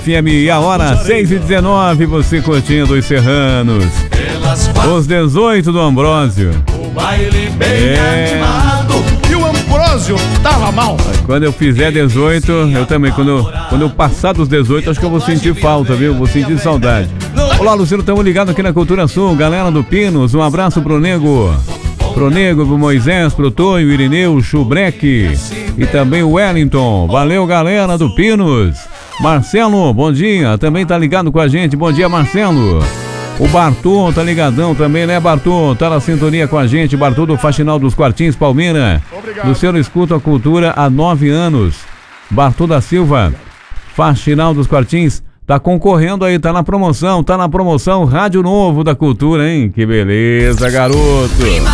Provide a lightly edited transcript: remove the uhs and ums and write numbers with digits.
FM e a hora 6h19, você curtindo os Serranos. Os 18 do Ambrósio. O baile bem animado. E o Ambrósio tava mal. Quando eu fizer 18, eu também, quando eu passar dos 18, acho que eu vou sentir falta, viu? Vou sentir saudade. Olá, Luciano, estamos ligados aqui na Cultura Sul. Galera do Pinos, um abraço pro Nego. Pro Moisés, pro Tonho, Irineu, Chubreque e também o Wellington. Valeu, galera do Pinos. Marcelo, bom dia, também tá ligado com a gente. Bom dia, Marcelo. O Bartô tá ligadão também, né, Bartô? Tá na sintonia com a gente. Bartô do Faxinal dos Quartins, Palmeira. Obrigado. Luciano escuta a cultura há 9 anos. Bartô da Silva, Faxinal dos Quartins. Tá concorrendo aí, tá na promoção Rádio Novo da Cultura, hein? Que beleza, garoto.